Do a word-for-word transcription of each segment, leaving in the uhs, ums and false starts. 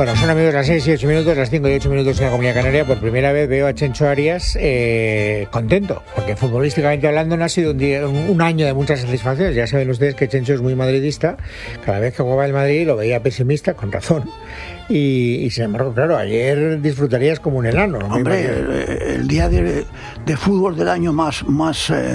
Bueno, son amigos las seis y ocho minutos, las cinco y ocho minutos en la Comunidad Canaria. Por primera vez veo a Chencho Arias eh, contento, porque futbolísticamente hablando no ha sido un, día, un, un año de muchas satisfacciones. Ya saben ustedes que Chencho es muy madridista. Cada vez que jugaba el Madrid lo veía pesimista, con razón. Y, y sin embargo, claro, ayer disfrutarías como un enano. Hombre, el, el día de, de fútbol del año más, más, eh,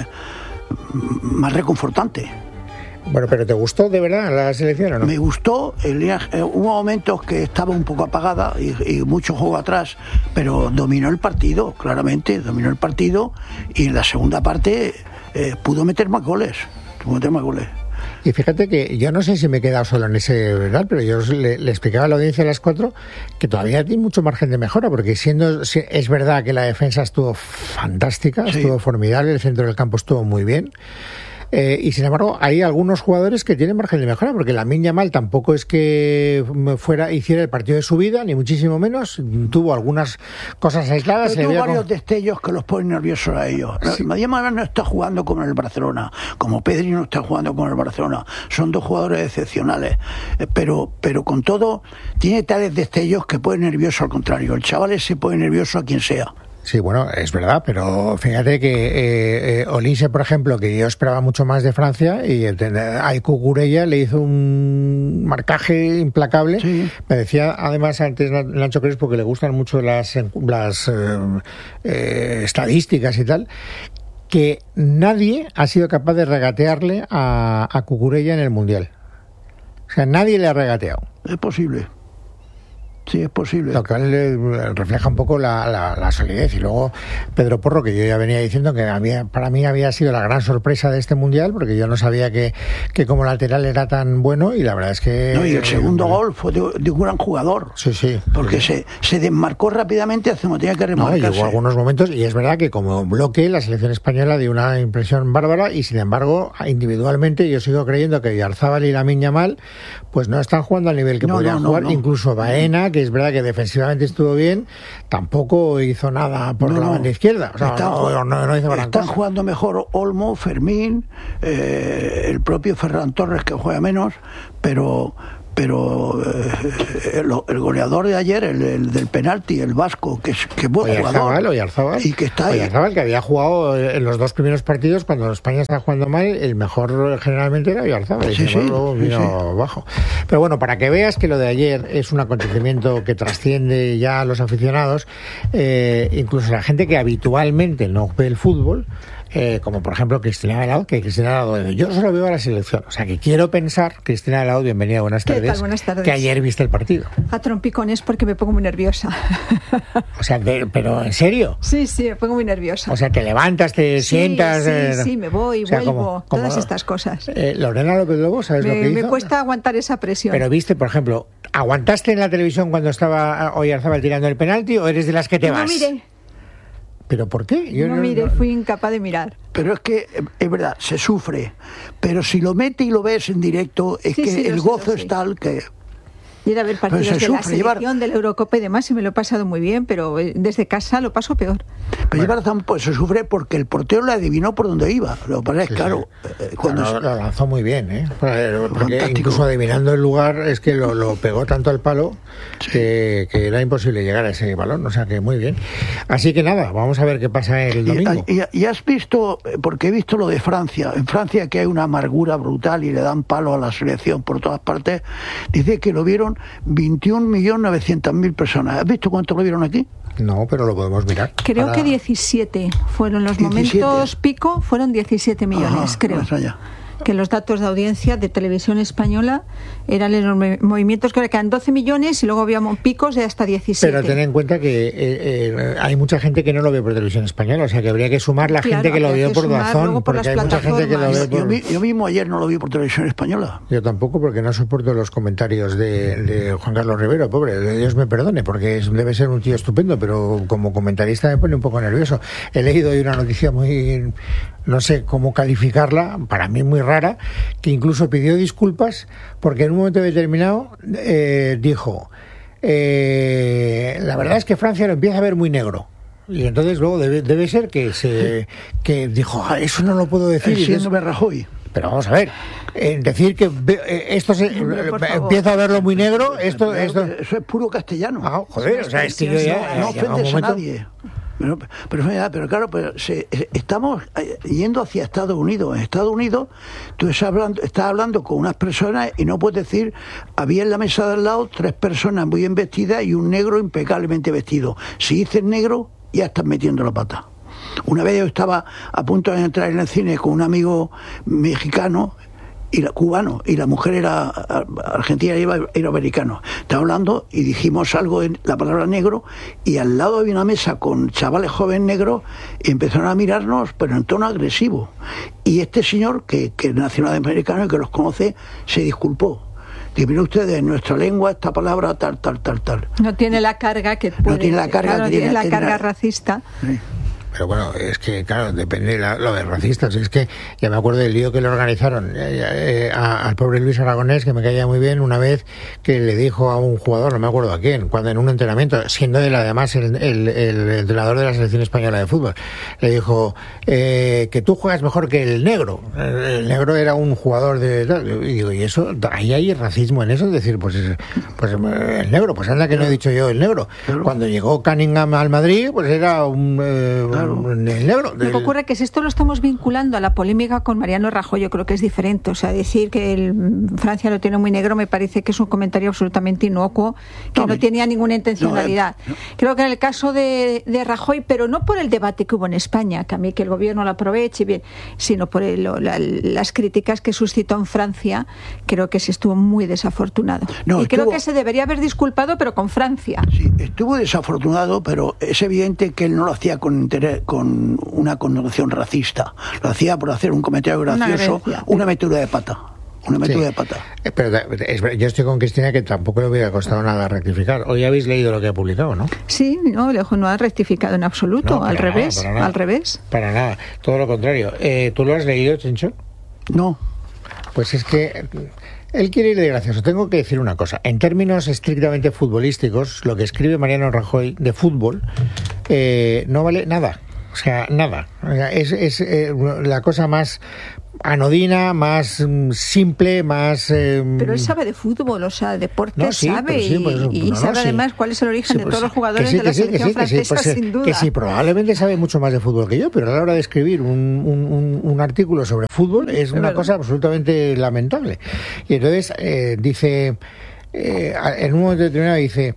más reconfortante. Bueno, pero ¿te gustó de verdad la selección o no? Me gustó, el día, eh, hubo momentos que estaba un poco apagada y, y mucho juego atrás, pero dominó el partido, claramente, dominó el partido y en la segunda parte eh, pudo meter más goles, pudo meter más goles. Y fíjate que yo no sé si me he quedado solo en ese, ¿verdad? Pero yo le, le explicaba a la audiencia de las cuatro que todavía tiene mucho margen de mejora, porque siendo es verdad que la defensa estuvo fantástica, sí. Estuvo formidable, el centro del campo estuvo muy bien. Eh, y sin embargo hay algunos jugadores que tienen margen de mejora, porque Lamine Yamal tampoco es que fuera hiciera el partido de su vida, ni muchísimo menos. Tuvo algunas cosas aisladas. Pero tuvo varios con... destellos que los ponen nerviosos a ellos. Sí. Yamal no está jugando como en el Barcelona, como Pedri no está jugando como en el Barcelona. Son dos jugadores excepcionales, pero, pero con todo tiene tales destellos que pone nervioso al contrario. El chaval ese pone nervioso a quien sea. Sí, bueno, es verdad, pero fíjate que eh, eh, Olise, por ejemplo, que yo esperaba mucho más de Francia, y a Cucurella le hizo un marcaje implacable. Sí. Me decía, además, antes Nacho Crespo, que le gustan mucho las, las eh, eh, estadísticas y tal, que nadie ha sido capaz de regatearle a, a Cucurella en el Mundial. O sea, nadie le ha regateado. Es posible. Sí, es posible. Lo cual refleja un poco la, la, la solidez. Y luego Pedro Porro, que yo ya venía diciendo que había, para mí había sido la gran sorpresa de este Mundial, porque yo no sabía que, que como lateral era tan bueno, y la verdad es que... No, y el segundo eh, gol fue de, de un gran jugador. Sí, sí. Porque sí. Se, se desmarcó rápidamente hace como tenía que remarcarse. No, llegó algunos momentos, y es verdad que como bloque la selección española dio una impresión bárbara, y sin embargo, individualmente yo sigo creyendo que Oyarzábal y Lamine Yamal pues no están jugando al nivel que no, podrían no, no, jugar. No. Incluso Baena, que es verdad que defensivamente estuvo bien, tampoco hizo nada por no, la banda izquierda. O sea, están, no, no, no hizo gran están cosa. Jugando mejor Olmo, Fermín, eh, el propio Ferran Torres, que juega menos, pero pero eh, el, el goleador de ayer, el, el del penalti, el vasco, que es que buen jugador, Oyarzábal, y que está ahí. Oyarzábal, que había jugado en los dos primeros partidos cuando España estaba jugando mal, el mejor generalmente era Oyarzábal, sí, y sí, luego vino sí. bajo. Pero bueno, para que veas que lo de ayer es un acontecimiento que trasciende ya a los aficionados, eh, incluso la gente que habitualmente no ve el fútbol, Eh, como por ejemplo Cristina Velao, que Cristina Velao, yo solo veo a la selección, o sea que quiero pensar, Cristina Velao, bienvenida, buenas tardes, ¿Qué tal? Buenas tardes. Que ayer viste el partido. A trompicones porque me pongo muy nerviosa. O sea, de, pero ¿en serio? Sí, sí, me pongo muy nerviosa. O sea, te levantas, te sí, sientas... Sí, eh, sí, me voy, o sea, vuelvo, como, como, todas estas cosas. Eh, Lorena López Lobo, ¿sabes me, lo que hizo? Me cuesta aguantar esa presión. Pero viste, por ejemplo, ¿aguantaste en la televisión cuando estaba Oyarzábal tirando el penalti o eres de las que te no, vas? No, mire. ¿Pero por qué? Yo no, no mire, no... fui incapaz de mirar. Pero es que, es verdad, se sufre. Pero si lo mete y lo ves en directo, es sí, que sí, el gozo sé, es tal que... Ir a ver partidos de sufre, la selección, llevar... de la Eurocopa y demás, y me lo he pasado muy bien, pero desde casa lo paso peor. Pero bueno. llevar tan, pues, se sufre porque el portero le adivinó por dónde iba. Lo que pasa es, sí, claro... Sí. Eh, cuando claro, se... Lo lanzó muy bien, ¿eh? Porque incluso adivinando el lugar, es que lo, lo pegó tanto al palo sí. que, que era imposible llegar a ese balón. O sea que muy bien. Así que nada, vamos a ver qué pasa el domingo. Y, y, y has visto, porque he visto lo de Francia. En Francia, que hay una amargura brutal y le dan palo a la selección por todas partes, dice que lo vieron veintiún millones novecientas mil personas. ¿Has visto cuánto lo vieron aquí? No, pero lo podemos mirar. Creo para... que diecisiete fueron los diecisiete. Momentos pico, fueron diecisiete millones, Ajá, creo. Que los datos de audiencia de televisión española eran los movimientos que eran doce millones y luego habíamos picos de hasta diecisiete. Pero ten en cuenta que eh, eh, hay mucha gente que no lo ve por televisión española, o sea que habría que sumar la claro, gente que lo vio por Dazón, por porque hay mucha gente que lo ve por... Yo, yo mismo ayer no lo vi por televisión española. Yo tampoco, porque no soporto los comentarios de, de Juan Carlos Rivero, pobre, Dios me perdone, porque es, debe ser un tío estupendo, pero como comentarista me pone un poco nervioso. He leído hoy una noticia muy, no sé cómo calificarla, para mí muy rara, que incluso pidió disculpas porque en un momento determinado eh, dijo eh, la verdad es que Francia lo empieza a ver muy negro, y entonces luego debe, debe ser que se que dijo ah, eso no lo puedo decir, siendo Rajoy. Pero vamos a ver, en decir que esto se, Hombre, empieza a verlo muy negro, esto, esto... Eso es puro castellano. Ah, joder, o sea, es que yo ya... No ofendes a nadie. Pero, pero, pero claro, pero se, estamos yendo hacia Estados Unidos. En Estados Unidos tú estás hablando, estás hablando con unas personas y no puedes decir, había en la mesa de al lado tres personas muy bien vestidas y un negro impecablemente vestido. Si dices negro, ya estás metiendo la pata. Una vez yo estaba a punto de entrar en el cine con un amigo mexicano y la, cubano, y la mujer era argentina y era americano. Estaba hablando y dijimos algo en la palabra negro, y al lado había una mesa con chavales jóvenes negros y empezaron a mirarnos, pero en tono agresivo. Y este señor, que, que es nacional-americano y que los conoce, se disculpó. Dice, mire ustedes, en nuestra lengua esta palabra tal, tal, tal, tal. No tiene la carga que puede, no tiene la carga, claro, que tiene, tiene la que carga tiene, racista. Sí. Pero bueno, es que, claro, depende la, lo de racistas. Es que ya me acuerdo del lío que le organizaron eh, eh, a, al pobre Luis Aragonés, que me caía muy bien, una vez que le dijo a un jugador, no me acuerdo a quién, cuando en un entrenamiento, siendo él además el, el, el entrenador de la selección española de fútbol, le dijo eh, que tú juegas mejor que el negro. El negro era un jugador de... Y digo, ¿y eso? ¿Ahí hay racismo en eso? Es decir, pues, pues el negro, pues anda que no he dicho yo el negro. Cuando llegó Cunningham al Madrid, pues era un... Eh, claro. El negro, del... Lo que ocurre es que si esto lo estamos vinculando a la polémica con Mariano Rajoy, yo creo que es diferente. O sea, decir que el Francia lo tiene muy negro me parece que es un comentario absolutamente inocuo, que no, no tenía ninguna intencionalidad. No, no. Creo que en el caso de, de Rajoy, pero no por el debate que hubo en España, que a mí que el gobierno lo aproveche bien, sino por el, la, las críticas que suscitó en Francia, creo que se estuvo muy desafortunado. No, y estuvo... creo que se debería haber disculpado, pero con Francia. Sí, estuvo desafortunado, pero es evidente que él no lo hacía con interés, con una connotación racista. Lo hacía por hacer un comentario gracioso, una, una metedura de pata. Una metedura sí, de pata. Pero es, yo estoy con Cristina, que tampoco le hubiera costado nada rectificar. Hoy habéis leído lo que ha publicado, ¿no? Sí, no, no ha rectificado en absoluto. No, al revés, nada, al revés. Para nada, todo lo contrario. Eh, ¿Tú lo has leído, Chencho? No. Pues es que... Él quiere ir de gracioso. Tengo que decir una cosa. En términos estrictamente futbolísticos, lo que escribe Mariano Rajoy de fútbol eh, no vale nada. O sea, nada. Es, es eh, la cosa más anodina, más mm, simple, más... Eh, pero él sabe de fútbol, o sea, deporte no, sí, sí, sabe, y, pues, y no, sabe no, además sí. cuál es el origen sí, pues, de todos los jugadores sí, de la sí, selección sí, francesa, pues, sin duda. Que sí, probablemente sabe mucho más de fútbol que yo, pero a la hora de escribir un, un, un, un artículo sobre fútbol es, es una verdad. cosa absolutamente lamentable. Y entonces eh, dice, eh, en un momento determinado dice,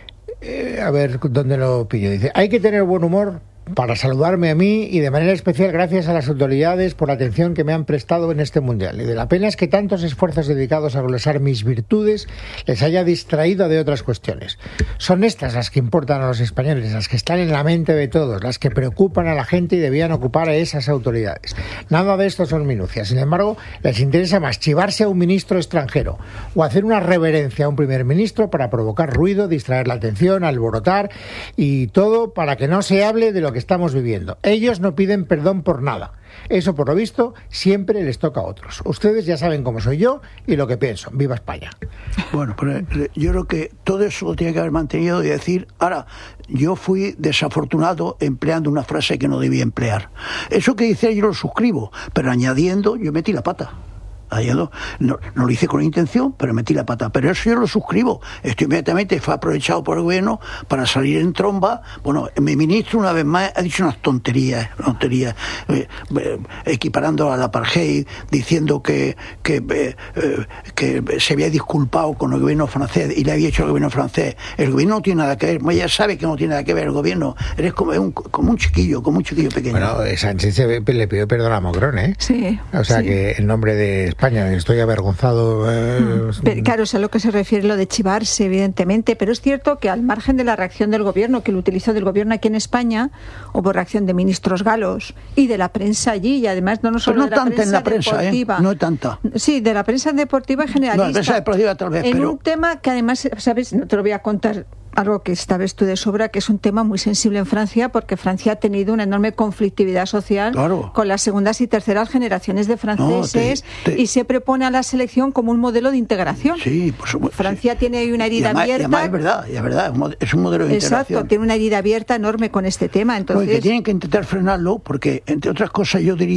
eh, a ver, ¿dónde lo pillo? Dice, hay que tener buen humor para saludarme a mí, y de manera especial gracias a las autoridades por la atención que me han prestado en este mundial. Y de la pena es que tantos esfuerzos dedicados a glosar mis virtudes les haya distraído de otras cuestiones. Son estas las que importan a los españoles, las que están en la mente de todos, las que preocupan a la gente y debían ocupar a esas autoridades. Nada de esto son minucias. Sin embargo, les interesa más chivarse a un ministro extranjero o hacer una reverencia a un primer ministro para provocar ruido, distraer la atención, alborotar, y todo para que no se hable de lo que estamos viviendo. Ellos no piden perdón por nada. Eso, por lo visto, siempre les toca a otros. Ustedes ya saben cómo soy yo y lo que pienso. ¡Viva España! Bueno, pero yo creo que todo eso lo tiene que haber mantenido y decir, ahora, yo fui desafortunado empleando una frase que no debía emplear. Eso que dice yo lo suscribo, pero añadiendo, yo metí la pata. No, no lo hice con intención, pero metí la pata. Pero eso yo lo suscribo. Esto inmediatamente fue aprovechado por el gobierno para salir en tromba. Bueno, mi ministro una vez más ha dicho unas tonterías, tonterías eh, eh, equiparando al apartheid, diciendo que, que, eh, eh, que se había disculpado con el gobierno francés y le había hecho al gobierno francés. El gobierno no tiene nada que ver. Ella sabe que no tiene nada que ver el gobierno. Eres como un, como un chiquillo, como un chiquillo pequeño. Bueno, Sánchez le pidió perdón a Macron, ¿eh? Sí. O sea sí. que en nombre de España, estoy avergonzado. Eh, pero, claro, es a lo que se refiere lo de chivarse, evidentemente, pero es cierto que al margen de la reacción del gobierno, que lo utilizó del gobierno aquí en España, hubo reacción de ministros galos y de la prensa allí, y además no, no solo no de la tanta prensa en la prensa, deportiva. ¿eh? No tanta. Sí, de la prensa deportiva generalista. No, la prensa deportiva tal vez, en pero... un tema que además, ¿sabes? No te lo voy a contar algo que sabes tú de sobra, que es un tema muy sensible en Francia, porque Francia ha tenido una enorme conflictividad social claro. con las segundas y terceras generaciones de franceses, no, te, te... y se propone a la selección como un modelo de integración. Sí, por supuesto. Francia sí. tiene ahí una herida y además, abierta. Y además es verdad, es verdad, es un modelo de Exacto, integración. Exacto, tiene una herida abierta enorme con este tema. Entonces... No, y que tienen que intentar frenarlo, porque, entre otras cosas, yo diría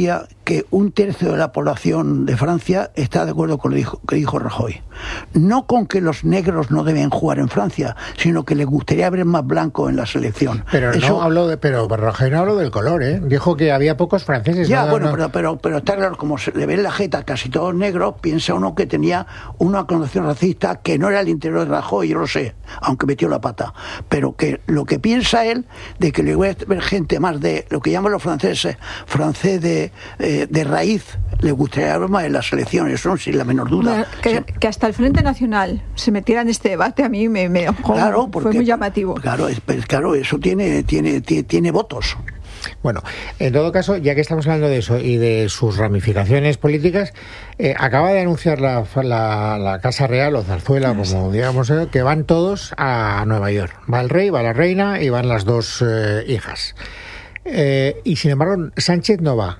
que un tercio de la población de Francia está de acuerdo con lo dijo, que dijo Rajoy. No con que los negros no deben jugar en Francia, sino que les gustaría ver más blancos en la selección. Pero Eso, no habló de, pero Rajoy no habló del color, ¿eh? Dijo que había pocos franceses. Ya, no, bueno, no. Pero, pero, pero está claro, como se le ve en la jeta casi todos negros, piensa uno que tenía una connotación racista que no era el interior de Rajoy, yo lo sé, aunque metió la pata. Pero que lo que piensa él, de que le voy a ver gente más de lo que llaman los franceses, francés de, eh, de raíz, le gustaría ver más en las elecciones, eso no sin la menor duda. Bueno, que, sí. que hasta el Frente Nacional se metiera en este debate a mí me, me oh, claro, porque, fue muy llamativo. Claro, es, claro, eso tiene, tiene, tiene, tiene votos. Bueno, en todo caso, ya que estamos hablando de eso y de sus ramificaciones políticas, eh, acaba de anunciar la, la, la Casa Real o Zarzuela, como digamos, eh, que van todos a Nueva York. Va el rey, va la reina y van las dos eh, hijas. Eh, y sin embargo, Sánchez no va.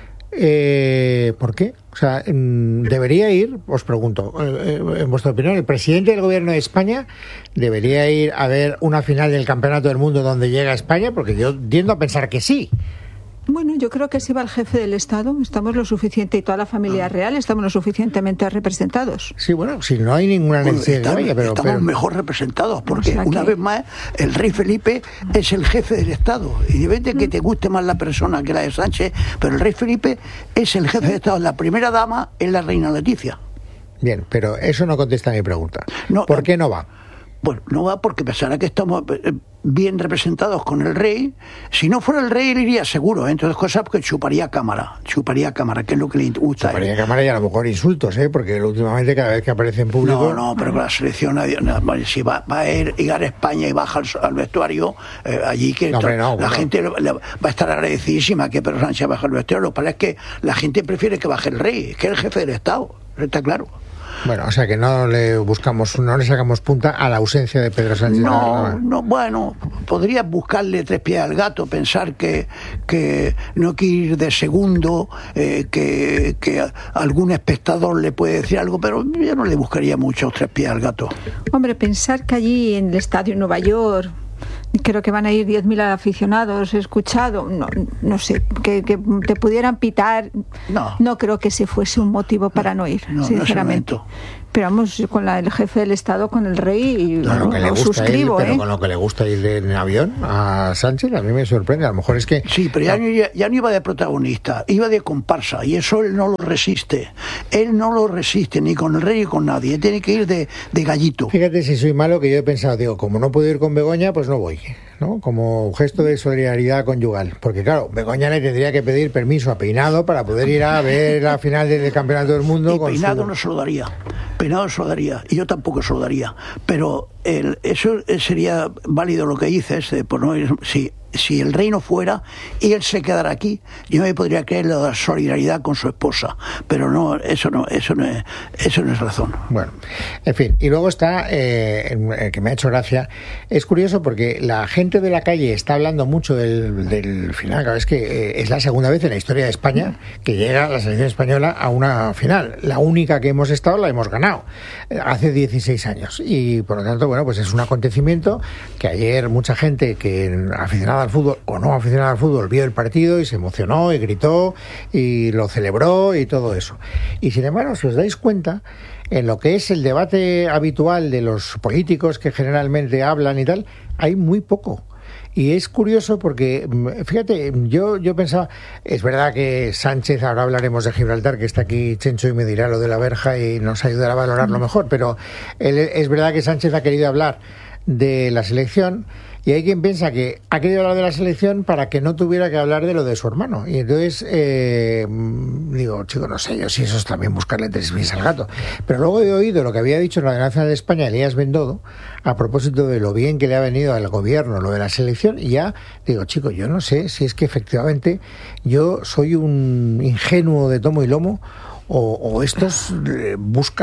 Eh, ¿Por qué? O sea, debería ir, os pregunto, eh, en vuestra opinión, ¿el presidente del gobierno de España debería ir a ver una final del Campeonato del Mundo donde llega España? Porque yo tiendo a pensar que sí. Bueno, yo creo que si va el jefe del Estado, estamos lo suficiente, y toda la familia real, estamos lo suficientemente representados. Sí, bueno, si no hay ninguna necesidad bueno, de vaya, pero... Estamos pero... mejor representados, porque o sea, una que... vez más, el rey Felipe es el jefe del Estado. Y depende de que te guste más la persona que la de Sánchez, pero el rey Felipe es el jefe del Estado. La primera dama es la reina Leticia. Bien, pero eso no contesta a mi pregunta. No, ¿Por qué no va? Bueno, no va porque pensará que estamos bien representados con el rey. Si no fuera el rey, él iría seguro, ¿eh? Entonces, cosas porque chuparía cámara, chuparía cámara, que es lo que le gusta. Chuparía a cámara y a lo mejor insultos, ¿eh? Porque últimamente cada vez que aparece en público... No, no, pero con la selección, si va, va a ir, llegar a España y baja al, al vestuario, eh, allí que no, hombre, no, la bueno. gente le, le, va a estar agradecidísima que Pedro Sánchez baje al vestuario. Lo que pasa es que la gente prefiere que baje el rey, que es el jefe del Estado, está claro. Bueno, o sea que no le buscamos, no le sacamos punta a la ausencia de Pedro Sánchez. No, no, bueno, podrías buscarle tres pies al gato, pensar que, que no quiere ir de segundo, eh, que, que algún espectador le puede decir algo, pero yo no le buscaría mucho tres pies al gato. Hombre, pensar que allí en el estadio en Nueva York creo que van a ir diez mil aficionados, he escuchado, no, no sé, que, que te pudieran pitar, no. no creo que ese fuese un motivo para no ir, no, sinceramente. No pero vamos, con la, el jefe del Estado, con el rey, y no, lo, que le lo gusta suscribo. Ir, pero ¿eh? con lo que le gusta ir en avión a Sánchez, a mí me sorprende. A lo mejor es que... Sí, pero ya, ya, ya no iba de protagonista, iba de comparsa, y eso él no lo resiste. Él no lo resiste, ni con el rey ni con nadie. Él tiene que ir de, de gallito. Fíjate si soy malo, que yo he pensado, digo, como no puedo ir con Begoña, pues no voy, ¿no? Como gesto de solidaridad conyugal. Porque claro, Begoña le tendría que pedir permiso a Peinado para poder ir a ver la final del Campeonato del Mundo. Y con Peinado su... no se lo daría. Peinado se lo daría. Y yo tampoco se lo daría. Pero el, eso sería válido lo que dices, eh, por no ir, si, si el rey no fuera y él se quedara aquí, yo me podría creer la solidaridad con su esposa. Pero no, eso no, eso no es, eso no es razón. Bueno, en fin. Y luego está, eh, que me ha hecho gracia, es curioso porque la gente de la calle está hablando mucho del, del final. Claro, es que eh, es la segunda vez en la historia de España que llega la selección española a una final. La única que hemos estado la hemos ganado hace dieciséis años. Y por lo tanto, bueno, pues es un acontecimiento que ayer mucha gente que aficionada al fútbol o no aficionada al fútbol vio el partido y se emocionó y gritó y lo celebró y todo eso. Y sin embargo, si os dais cuenta, en lo que es el debate habitual de los políticos que generalmente hablan y tal, hay muy poco. Y es curioso porque, fíjate, yo yo pensaba, es verdad que Sánchez, ahora hablaremos de Gibraltar, que está aquí Chencho y me dirá lo de la verja y nos ayudará a valorarlo mejor, pero él, es verdad que Sánchez ha querido hablar de la selección y hay quien piensa que ha querido hablar de la selección para que no tuviera que hablar de lo de su hermano. Y entonces, eh, digo, chico, no sé yo si eso es también buscarle tres pies al gato. Pero luego he oído lo que había dicho en la Nacional de España Elías Bendodo a propósito de lo bien que le ha venido al gobierno lo de la selección, y ya digo, chico, yo no sé si es que efectivamente yo soy un ingenuo de tomo y lomo o, o estos eh,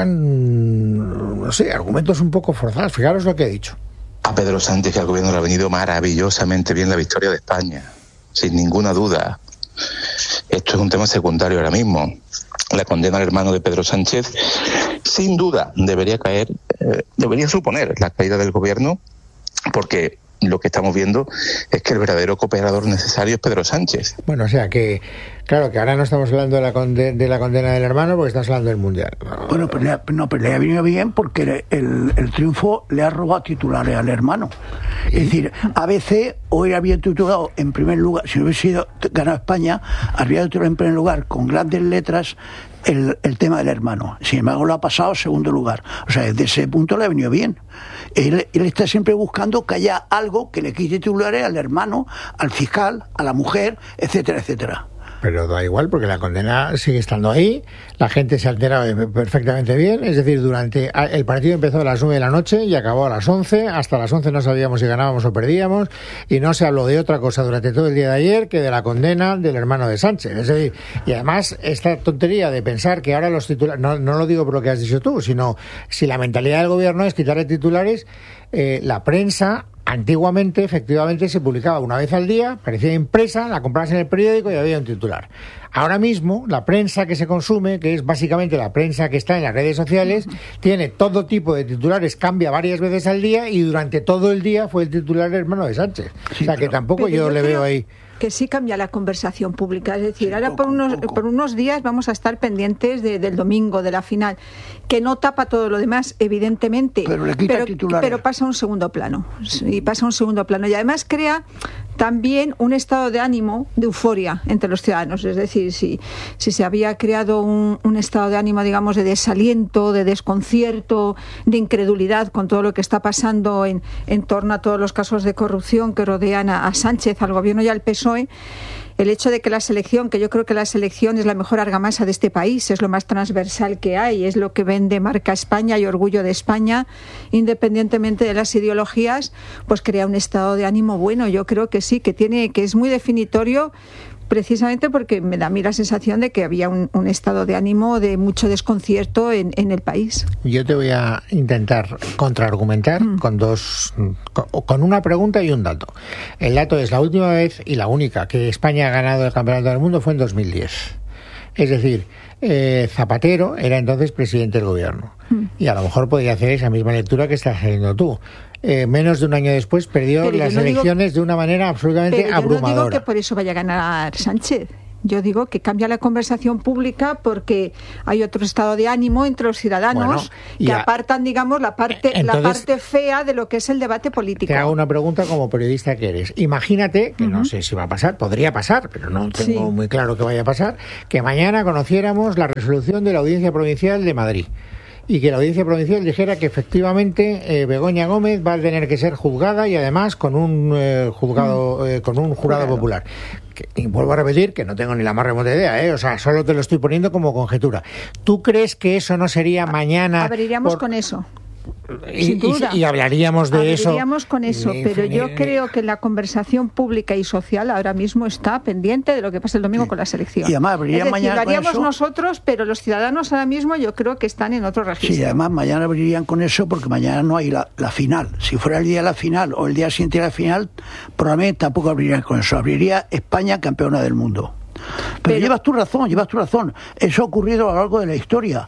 buscan, no sé, argumentos un poco forzados. Fijaros lo que he dicho. A Pedro Sánchez, que al gobierno le ha venido maravillosamente bien la victoria de España, sin ninguna duda. Esto es un tema secundario ahora mismo. La condena al hermano de Pedro Sánchez, sin duda, debería caer, eh, debería suponer la caída del gobierno, porque lo que estamos viendo es que el verdadero cooperador necesario es Pedro Sánchez. Bueno, o sea que, claro, que ahora no estamos hablando de la, conde- de la condena del hermano porque estamos hablando del Mundial. Bueno, pero le, no, pero le ha venido bien porque el, el triunfo le ha robado titulares al hermano. ¿Sí? Es decir, A B C hoy había titulado en primer lugar, si no hubiese sido ganado España, habría titulado en primer lugar con grandes letras El, el tema del hermano. Sin embargo, lo ha pasado a segundo lugar. O sea, desde ese punto le ha venido bien. Él, él está siempre buscando que haya algo que le quite titulares al hermano, al fiscal, a la mujer, etcétera, etcétera. Pero da igual, porque la condena sigue estando ahí, la gente se ha enterado perfectamente bien, es decir, durante el partido empezó a las nueve de la noche y acabó a las once, hasta las once no sabíamos si ganábamos o perdíamos, y no se habló de otra cosa durante todo el día de ayer que de la condena del hermano de Sánchez. Es decir, y además esta tontería de pensar que ahora los titulares, no, no lo digo por lo que has dicho tú, sino si la mentalidad del gobierno es quitarle titulares, eh, la prensa antiguamente, efectivamente, se publicaba una vez al día, parecía impresa, la comprabas en el periódico y había un titular. Ahora mismo, la prensa que se consume, que es básicamente la prensa que está en las redes sociales, tiene todo tipo de titulares, cambia varias veces al día y durante todo el día fue el titular hermano de Sánchez. Sí, o sea, que tampoco yo, yo le veo ahí... que sí cambia la conversación pública, es decir, sí, ahora poco, por unos poco. por unos días vamos a estar pendientes de, del domingo, de la final, que no tapa todo lo demás, evidentemente, pero, le quita pero, pero pasa a un segundo plano, y pasa a un segundo plano, y además crea también un estado de ánimo de euforia entre los ciudadanos, es decir, si, si se había creado un, un estado de ánimo, digamos, de desaliento, de desconcierto, de incredulidad con todo lo que está pasando en, en torno a todos los casos de corrupción que rodean a, a Sánchez, al gobierno y al P S O E, el hecho de que la selección, que yo creo que la selección es la mejor argamasa de este país, es lo más transversal que hay, es lo que vende marca España y orgullo de España, independientemente de las ideologías, pues crea un estado de ánimo bueno. Yo creo que sí, que tiene, que es muy definitorio, precisamente porque me da a mí la sensación de que había un, un estado de ánimo de mucho desconcierto en, en el país. Yo te voy a intentar contraargumentar mm. con dos, con, con una pregunta y un dato. El dato es: la última vez y la única que España ha ganado el Campeonato del Mundo fue en dos mil diez. Es decir, eh, Zapatero era entonces presidente del gobierno mm. y a lo mejor podría hacer esa misma lectura que estás haciendo tú. Eh, menos de un año después perdió las no elecciones digo, de una manera absolutamente pero abrumadora. Yo no digo que por eso vaya a ganar Sánchez. Yo digo que cambia la conversación pública porque hay otro estado de ánimo entre los ciudadanos bueno, que a, apartan, digamos, la parte entonces, la parte fea de lo que es el debate político. Te hago una pregunta como periodista que eres. Imagínate, que uh-huh. no sé si va a pasar, podría pasar, pero no tengo sí. muy claro que vaya a pasar, que mañana conociéramos la resolución de la Audiencia Provincial de Madrid y que la Audiencia Provincial dijera que efectivamente eh, Begoña Gómez va a tener que ser juzgada y además con un eh, juzgado eh, con un jurado Jurado. popular. Que, y vuelvo a repetir que no tengo ni la más remota idea, ¿eh? O sea, solo te lo estoy poniendo como conjetura. ¿Tú crees que eso no sería mañana? Abriríamos por... con eso. Y, Sin duda. y, y hablaríamos de hablaríamos eso. Hablaríamos con eso, y, pero yo y, creo que la conversación pública y social ahora mismo está pendiente de lo que pasa el domingo sí. con la selección. Y además abriría es decir, mañana lo haríamos con eso. nosotros, pero los ciudadanos ahora mismo yo creo que están en otro registro. Sí, además mañana abrirían con eso porque mañana no hay la, la final. Si fuera el día de la final o el día siguiente de la final, probablemente tampoco abrirían con eso. Abriría España campeona del mundo. Pero, Pero llevas tu razón, llevas tu razón. Eso ha ocurrido a lo largo de la historia.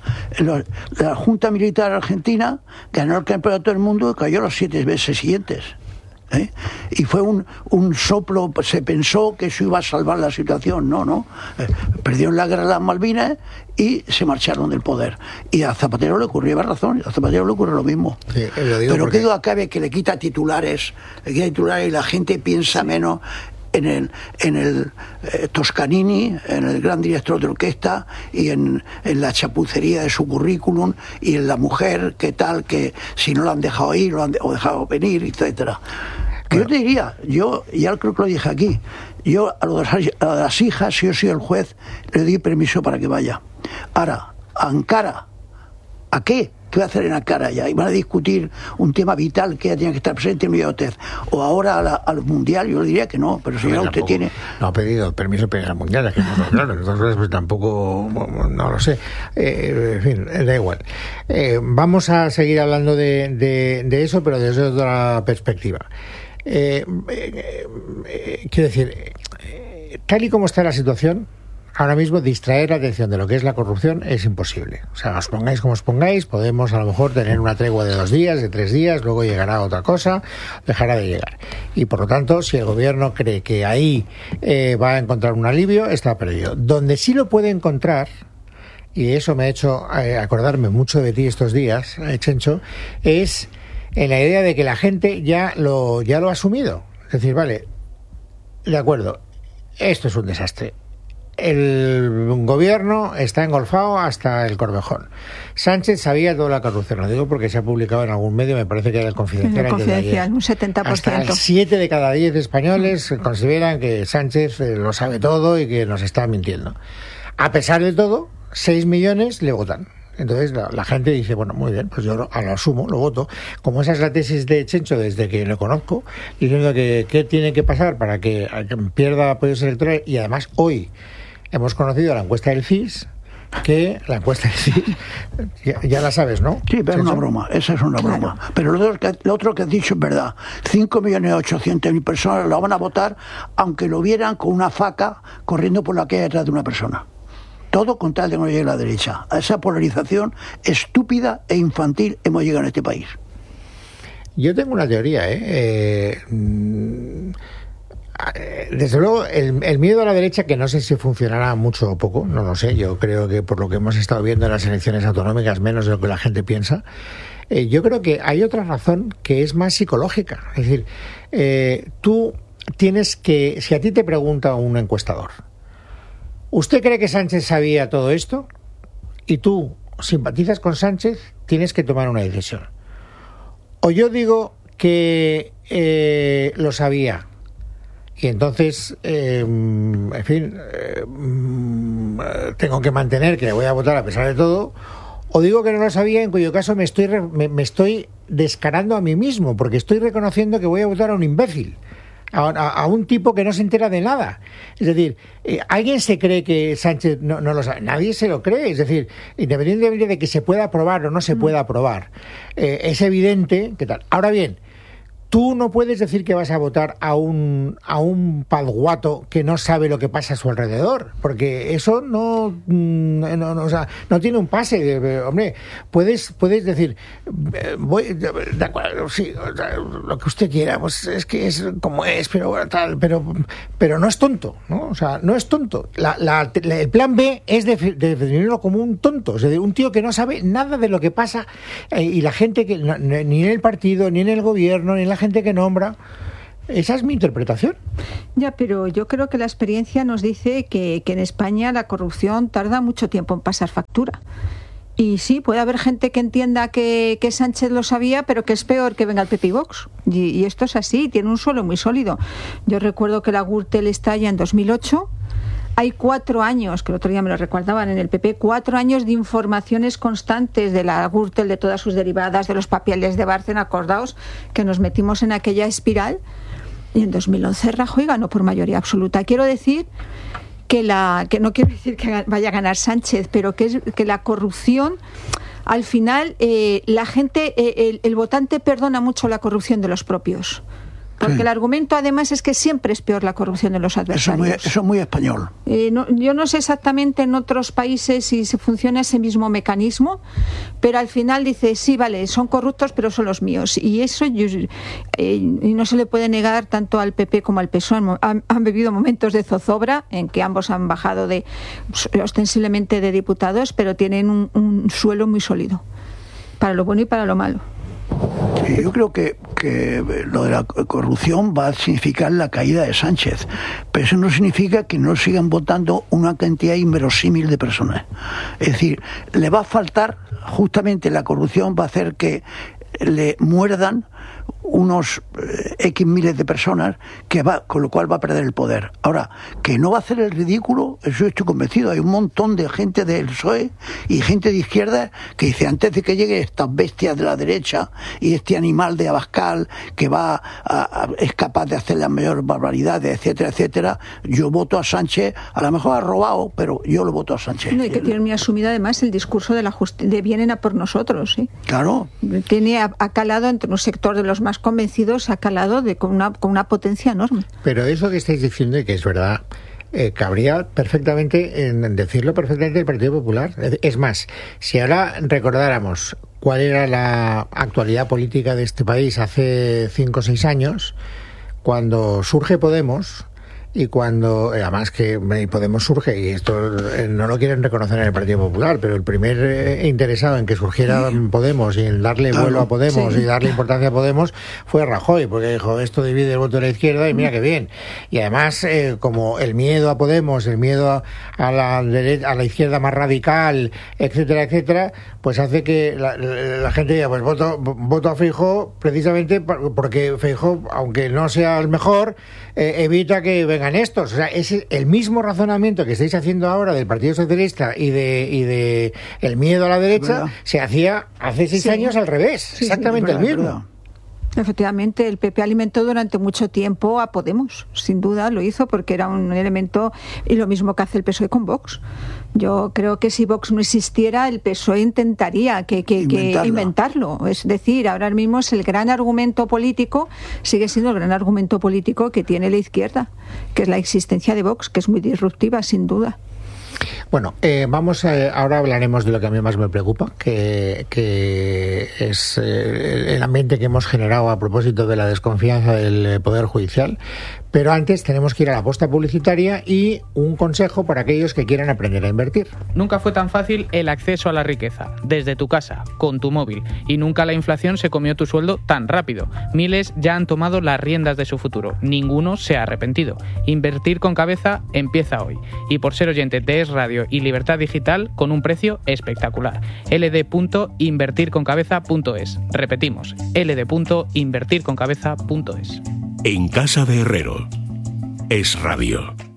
La Junta Militar Argentina ganó el campeonato del mundo y cayó los siete meses siguientes. ¿Eh? Y fue un, un soplo, se pensó que eso iba a salvar la situación. No, no. Eh, perdieron la guerra de las Malvinas y se marcharon del poder. Y a Zapatero le ocurrió, lleva razón, a Zapatero le ocurre lo mismo. Sí, lo digo Pero porque... qué duda cabe que le quita titulares, le quita titulares y la gente piensa menos en el, en el eh, Toscanini, en el gran director de orquesta y en, en la chapucería de su currículum y en la mujer, qué tal, que si no lo han dejado ir lo han de, o dejado venir, etcétera. Que yo te diría, yo ya creo que lo dije aquí, yo a, los, a las hijas, si yo soy el juez, le doy permiso para que vaya. Ahora, a Ankara, ¿a qué? ¿Qué va a hacer en Ankara ya? Y van a discutir un tema vital que ya tiene que estar presente en mi hotel. O ahora a la, al Mundial, yo le diría que no, pero si ya usted tiene... No ha pedido permiso para ir al Mundial, es que no, claro, entonces pues tampoco, no lo sé. Eh, en fin, da igual. Eh, vamos a seguir hablando de, de, de eso, pero desde otra perspectiva. Eh, eh, eh, quiero decir, eh, tal y como está la situación, ahora mismo distraer la atención de lo que es la corrupción es imposible. O sea, os pongáis como os pongáis, podemos a lo mejor tener una tregua de dos días, de tres días, luego llegará otra cosa, dejará de llegar. Y por lo tanto, si el gobierno cree que ahí eh, va a encontrar un alivio, está perdido. Donde sí lo puede encontrar, y eso me ha hecho eh, acordarme mucho de ti estos días, eh, Chencho, es en la idea de que la gente ya lo, ya lo ha asumido. Es decir, vale, de acuerdo, esto es un desastre. El gobierno está engolfado hasta el Corvejón. Sánchez sabía toda la corrupción, lo digo porque se ha publicado en algún medio, me parece que era el Confidencial. El Confidencial, un setenta por ciento. Hasta siete de cada diez españoles consideran que Sánchez lo sabe todo y que nos está mintiendo. A pesar de todo, seis millones le votan. Entonces la, la gente dice, bueno, muy bien, pues yo lo, lo asumo, lo voto. Como esa es la tesis de Chencho desde que lo conozco, diciendo que qué tiene que pasar para que, que pierda apoyos electorales. Y además hoy hemos conocido la encuesta del C I S, que la encuesta del C I S, ya, ya la sabes, ¿no? Sí, pero es una broma, esa es una claro. broma. Pero lo otro, que, lo otro que has dicho es verdad. cinco millones ochocientas mil personas lo van a votar, aunque lo vieran con una faca corriendo por la calle detrás de una persona. Todo con tal de que no llegue a la derecha. A esa polarización estúpida e infantil hemos llegado en este país. Yo tengo una teoría, ¿eh? eh desde luego, el, el miedo a la derecha, que no sé si funcionará mucho o poco, no lo sé. Yo creo que por lo que hemos estado viendo en las elecciones autonómicas, menos de lo que la gente piensa. Eh, yo creo que hay otra razón que es más psicológica. Es decir, eh, tú tienes que, si a ti te pregunta un encuestador, ¿usted cree que Sánchez sabía todo esto? Y tú simpatizas con Sánchez, tienes que tomar una decisión. O yo digo que eh, lo sabía, y entonces, eh, en fin, eh, tengo que mantener que le voy a votar a pesar de todo, o digo que no lo sabía, en cuyo caso me estoy, me, me estoy descarando a mí mismo, porque estoy reconociendo que voy a votar a un imbécil. A, a, a un tipo que no se entera de nada. Es decir, eh, ¿alguien se cree que Sánchez no, no lo sabe? Nadie se lo cree. Es decir, independientemente de que se pueda aprobar o no se pueda aprobar, eh, es evidente que tal. Ahora bien, tú no puedes decir que vas a votar a un a un padguato que no sabe lo que pasa a su alrededor, porque eso no no, no, o sea, no tiene un pase. Hombre, puedes puedes decir, voy de acuerdo, sí, o sea, lo que usted quiera, pues es que es como es, pero tal, pero pero no es tonto, ¿no? O sea, no es tonto. La, la, el plan B es de, de definirlo como un tonto, es decir, un tío que no sabe nada de lo que pasa, eh, y la gente que no, ni en el partido, ni en el gobierno, ni en la gente que nombra. Esa es mi interpretación. Ya, pero yo creo que la experiencia nos dice que, que en España la corrupción tarda mucho tiempo en pasar factura. Y sí, puede haber gente que entienda que, que Sánchez lo sabía, pero que es peor que venga el P P y Vox. Y, y esto es así, tiene un suelo muy sólido. Yo recuerdo que la Gürtel estalla en dos mil ocho. Hay cuatro años, que el otro día me lo recordaban en el P P, cuatro años de informaciones constantes de la Gürtel, de todas sus derivadas, de los papeles de Bárcena. Acordaos que nos metimos en aquella espiral y en dos mil once Rajoy ganó por mayoría absoluta. Quiero decir que la que no quiero decir que vaya a ganar Sánchez, pero que es que la corrupción, al final, eh, la gente, eh, el, el votante perdona mucho la corrupción de los propios. Porque sí. El argumento además es que siempre es peor la corrupción de los adversarios. Eso es muy, eso es muy español. Eh, no, yo no sé exactamente en otros países si se funciona ese mismo mecanismo, pero al final dice, sí, vale, son corruptos, pero son los míos. Y eso yo, eh, y no se le puede negar tanto al P P como al P S O E. Han, han vivido momentos de zozobra en que ambos han bajado de ostensiblemente de diputados, pero tienen un, un suelo muy sólido, para lo bueno y para lo malo. Sí, yo creo que, que lo de la corrupción va a significar la caída de Sánchez, pero eso no significa que no sigan votando una cantidad inverosímil de personas. Es decir, le va a faltar, justamente la corrupción va a hacer que le muerdan unos eh, X miles de personas, que va, con lo cual va a perder el poder. Ahora, que no va a hacer el ridículo, eso estoy convencido. Hay un montón de gente del P S O E y gente de izquierda que dice, antes de que lleguen estas bestias de la derecha y este animal de Abascal que va a, a, es capaz de hacer las mayores barbaridades, etcétera, etcétera, yo voto a Sánchez. A lo mejor ha robado, pero yo lo voto a Sánchez. No, y que tiene muy asumido además el discurso de la justicia, de vienen a por nosotros, ¿sí? Claro. Tiene ha, ha calado entre un sector de los más convencidos, ha calado de, con, una, con una potencia enorme. Pero eso que estáis diciendo, y que es verdad, eh, cabría perfectamente en decirlo perfectamente el Partido Popular. Es más, si ahora recordáramos cuál era la actualidad política de este país hace cinco o seis años, cuando surge Podemos, y cuando, además que Podemos surge, y esto no lo quieren reconocer en el Partido Popular, pero el primer eh, interesado en que surgiera sí. Podemos y en darle claro, vuelo a Podemos sí. y darle importancia a Podemos fue Rajoy, porque dijo, esto divide el voto de la izquierda y mira qué bien. Y además, eh, como el miedo a Podemos, el miedo a, a, la derecha, a la izquierda más radical, etcétera, etcétera, pues hace que la, la gente diga, pues voto, voto a Feijóo precisamente porque Feijóo, aunque no sea el mejor, eh, evita que vengan estos. O sea, es el mismo razonamiento que estáis haciendo ahora del Partido Socialista y de y de el miedo a la derecha, se hacía hace seis sí. años al revés, sí, exactamente sí, el mismo. Efectivamente, el P P alimentó durante mucho tiempo a Podemos, sin duda lo hizo porque era un elemento, y lo mismo que hace el P S O E con Vox. Yo creo que si Vox no existiera, el P S O E intentaría que, que, inventarlo. que inventarlo. Es decir, ahora mismo es el gran argumento político, sigue siendo el gran argumento político que tiene la izquierda, que es la existencia de Vox, que es muy disruptiva, sin duda. Bueno, eh, vamos a, ahora hablaremos de lo que a mí más me preocupa, que, que es eh, el ambiente que hemos generado a propósito de la desconfianza del Poder Judicial. Pero antes tenemos que ir a la posta publicitaria y un consejo para aquellos que quieran aprender a invertir. Nunca fue tan fácil el acceso a la riqueza, desde tu casa, con tu móvil, y nunca la inflación se comió tu sueldo tan rápido. Miles ya han tomado las riendas de su futuro, ninguno se ha arrepentido. Invertir con cabeza empieza hoy, y por ser oyente de Es Radio y Libertad Digital, con un precio espectacular. l d punto invertir con cabeza punto es. Repetimos, l d punto invertir con cabeza punto es. En casa de Herrero, Es Radio.